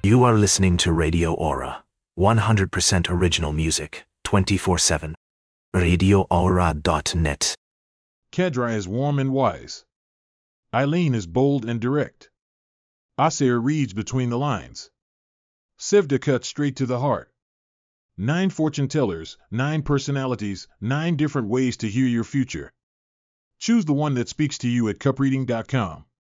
You are listening to Radio Aura, 100% original music, 24/7. RadioAura.net. Kedra is warm and wise. Eileen is bold and direct. Asir reads between the lines. Sivda cuts straight to the heart. 9 fortune tellers, 9 personalities, 9 different ways to hear your future. Choose the one that speaks to you at cupreading.com.